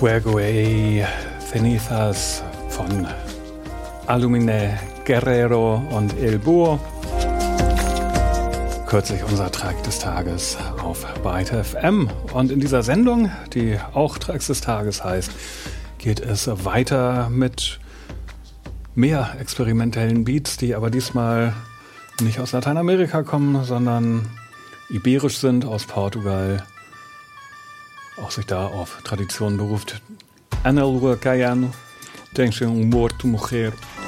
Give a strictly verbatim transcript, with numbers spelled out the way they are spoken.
Fuego y Cenizas von Alumine Guerrero und El Búho. Kürzlich unser Track des Tages auf Byte F M. Und in dieser Sendung, die auch Tracks des Tages heißt, geht es weiter mit mehr experimentellen Beats, die aber diesmal nicht aus Lateinamerika kommen, sondern iberisch sind, aus Portugal. Auch sich da auf Tradition beruft. Ana Lua Caiano, Tem um Morto Morrer.